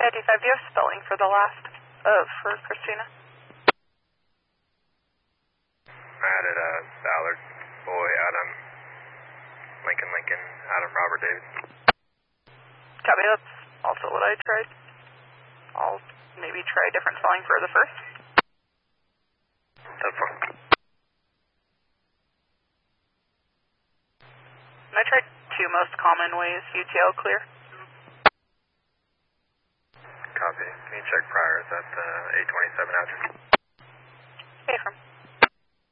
D5, do you have spelling for the last, for Christina? I had it, Ballard, Boy, Adam, Lincoln, Adam, Robert, David. Copy, that's also what I tried. I'll maybe try different spelling for the first. That's fine. And I tried two most common ways, UTL clear. Copy. Can you check prior? Is that 827 address? Affirm.